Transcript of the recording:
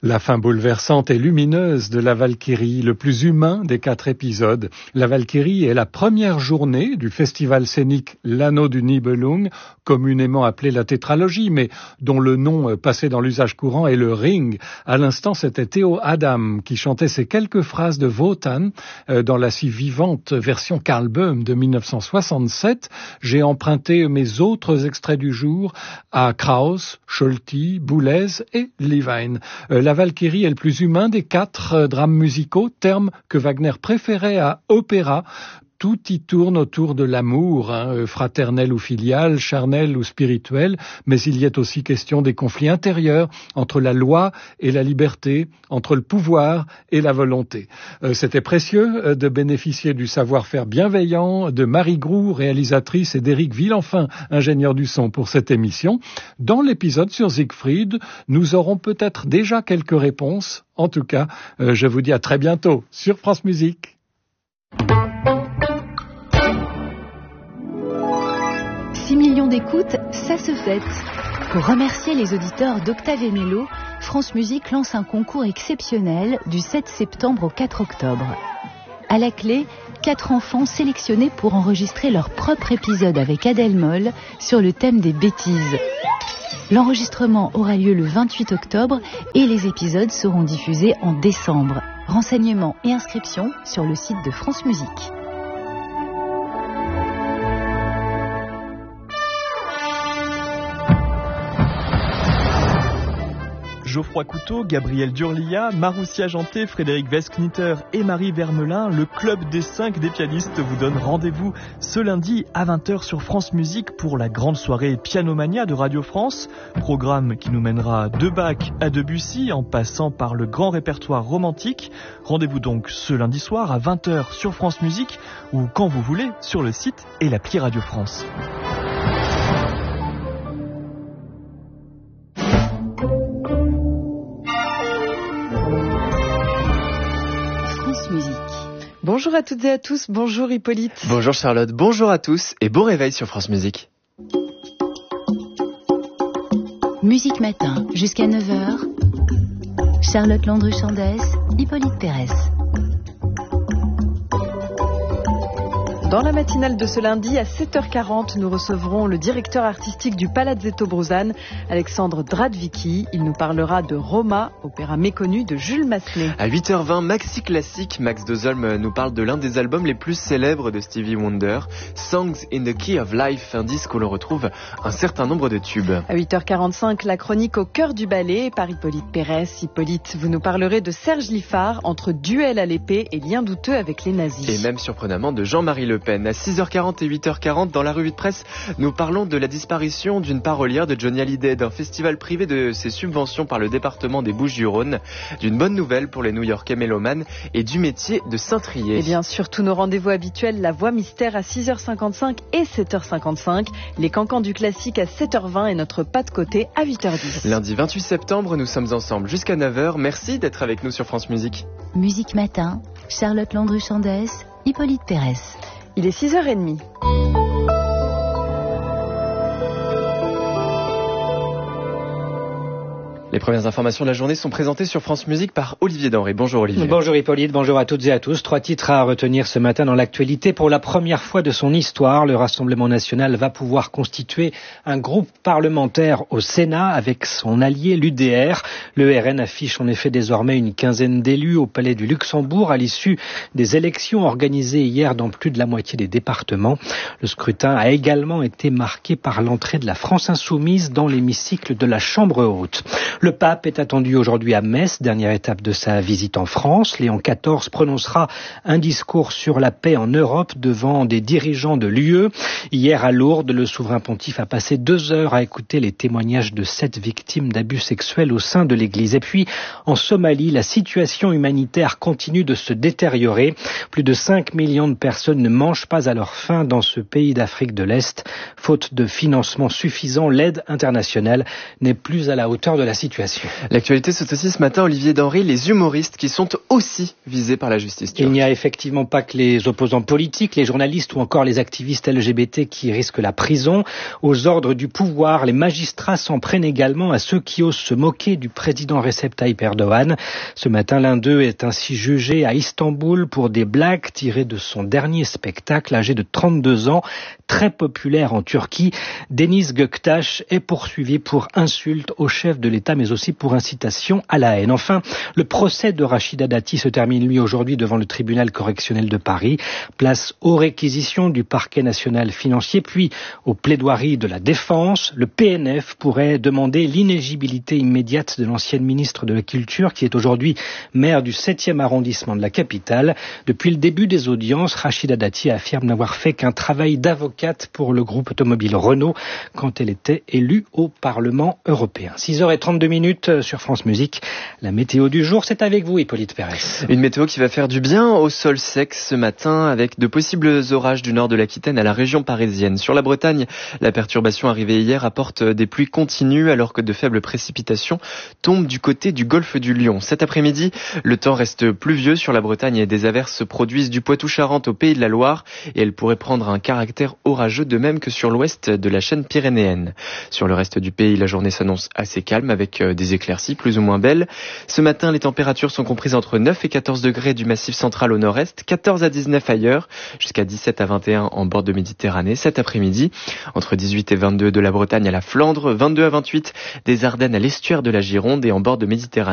La fin bouleversante et lumineuse de la Valkyrie, le plus humain des 4 épisodes. La Valkyrie est la première journée du festival scénique L'Anneau du Nibelung, communément appelé la tétralogie, mais dont le nom passé dans l'usage courant est le Ring. À l'instant, c'était Théo Adam qui chantait ces quelques phrases de Wotan dans la si vivante version Karl Böhm de 1967. J'ai emprunté mes autres extraits du jour à Krauss, Scholti, Boulez et Levine. La Valkyrie est le plus humain des 4 drames musicaux, terme que Wagner préférait à opéra. Tout y tourne autour de l'amour, fraternel ou filial, charnel ou spirituel, mais il y est aussi question des conflits intérieurs entre la loi et la liberté, entre le pouvoir et la volonté. C'était précieux de bénéficier du savoir-faire bienveillant de Marie Groux, réalisatrice, et d'Éric Villenfin, ingénieur du son pour cette émission. Dans l'épisode sur Siegfried, nous aurons peut-être déjà quelques réponses. En tout cas, je vous dis à très bientôt sur France Musique. 6 millions d'écoutes, ça se fête. Pour remercier les auditeurs d'Octave et Mélo, France Musique lance un concours exceptionnel du 7 septembre au 4 octobre. À la clé, 4 enfants sélectionnés pour enregistrer leur propre épisode avec Adèle Moll sur le thème des bêtises. L'enregistrement aura lieu le 28 octobre et les épisodes seront diffusés en décembre. Renseignements et inscriptions sur le site de France Musique. Geoffroy Couteau, Gabriel Durlia, Maroussia Janté, Frédéric Westknitter et Marie Vermelin, le club des 5 des pianistes vous donne rendez-vous ce lundi à 20h sur France Musique pour la grande soirée Pianomania de Radio France. Programme qui nous mènera de Bach à Debussy en passant par le grand répertoire romantique. Rendez-vous donc ce lundi soir à 20h sur France Musique ou quand vous voulez sur le site et l'appli Radio France. Bonjour à toutes et à tous, bonjour Hippolyte. Bonjour Charlotte, bonjour à tous et bon réveil sur France Musique. Musique Matin, jusqu'à 9h. Charlotte Landru-Chandès, Hippolyte Pérez. Dans la matinale de ce lundi, à 7h40, nous recevrons le directeur artistique du Palazzetto Bruzane, Alexandre Dradvicki. Il nous parlera de Roma, opéra méconnu de Jules Massenet. À 8h20, Maxi Classique, Max Dozolm nous parle de l'un des albums les plus célèbres de Stevie Wonder, Songs in the Key of Life, un disque où l'on retrouve un certain nombre de tubes. À 8h45, la chronique au cœur du ballet par Hippolyte Pérez. Hippolyte, vous nous parlerez de Serge Liffard, entre duel à l'épée et lien douteux avec les nazis. Et même surprenamment de Jean-Marie Le Pen. À 6h40 et 8h40, dans la revue de presse, nous parlons de la disparition d'une parolière de Johnny Hallyday, d'un festival privé de ses subventions par le département des Bouches-du-Rhône, d'une bonne nouvelle pour les New-Yorkais mélomanes et du métier de cintrier. Et bien sûr, tous nos rendez-vous habituels, la voix mystère à 6h55 et 7h55, les cancans du classique à 7h20 et notre pas de côté à 8h10. Lundi 28 septembre, nous sommes ensemble jusqu'à 9h. Merci d'être avec nous sur France Musique. Musique Matin, Charlotte Landru-Chandès, Hippolyte Pérez. Il est 6h30. Les premières informations de la journée sont présentées sur France Musique par Olivier Denré. Bonjour Olivier. Bonjour Hippolyte, bonjour à toutes et à tous. 3 titres à retenir ce matin dans l'actualité. Pour la première fois de son histoire, le Rassemblement national va pouvoir constituer un groupe parlementaire au Sénat avec son allié l'UDR. Le RN affiche en effet désormais une quinzaine d'élus au Palais du Luxembourg à l'issue des élections organisées hier dans plus de la moitié des départements. Le scrutin a également été marqué par l'entrée de la France Insoumise dans l'hémicycle de la Chambre haute. Le pape est attendu aujourd'hui à Metz, dernière étape de sa visite en France. Léon XIV prononcera un discours sur la paix en Europe devant des dirigeants de l'UE. Hier à Lourdes, le souverain pontife a passé 2 heures à écouter les témoignages de 7 victimes d'abus sexuels au sein de l'Église. Et puis, en Somalie, la situation humanitaire continue de se détériorer. Plus de 5 millions de personnes ne mangent pas à leur faim dans ce pays d'Afrique de l'Est. Faute de financement suffisant, l'aide internationale n'est plus à la hauteur de la situation. situation. L'actualité, c'est aussi ce matin, Olivier Denry, les humoristes qui sont aussi visés par la justice turque. Il n'y a effectivement pas que les opposants politiques, les journalistes ou encore les activistes LGBT qui risquent la prison. Aux ordres du pouvoir, les magistrats s'en prennent également à ceux qui osent se moquer du président Recep Tayyip Erdogan. Ce matin, l'un d'eux est ainsi jugé à Istanbul pour des blagues tirées de son dernier spectacle. Âgé de 32 ans, très populaire en Turquie, Deniz Göktaş est poursuivi pour insulte au chef de l'État, mais aussi pour incitation à la haine. Enfin, le procès de Rachida Dati se termine lui aujourd'hui devant le tribunal correctionnel de Paris. Place aux réquisitions du parquet national financier, puis aux plaidoiries de la défense. Le PNF pourrait demander l'inéligibilité immédiate de l'ancienne ministre de la Culture, qui est aujourd'hui maire du 7e arrondissement de la capitale. Depuis le début des audiences, Rachida Dati affirme n'avoir fait qu'un travail d'avocate pour le groupe automobile Renault quand elle était élue au Parlement européen. 6h32 sur France Musique. La météo du jour, c'est avec vous, Hippolyte Pérez. Une météo qui va faire du bien au sol sec ce matin avec de possibles orages du nord de l'Aquitaine à la région parisienne. Sur la Bretagne, la perturbation arrivée hier apporte des pluies continues alors que de faibles précipitations tombent du côté du golfe du Lion. Cet après-midi, le temps reste pluvieux sur la Bretagne et des averses se produisent du Poitou-Charentes au Pays de la Loire et elles pourraient prendre un caractère orageux de même que sur l'ouest de la chaîne pyrénéenne. Sur le reste du pays, la journée s'annonce assez calme avec des éclaircies plus ou moins belles. Ce matin, les températures sont comprises entre 9 et 14 degrés du massif central au nord-est, 14 à 19 ailleurs, jusqu'à 17 à 21 en bord de Méditerranée. Cet après-midi, entre 18 et 22 de la Bretagne à la Flandre, 22 à 28 des Ardennes à l'estuaire de la Gironde et en bord de Méditerranée.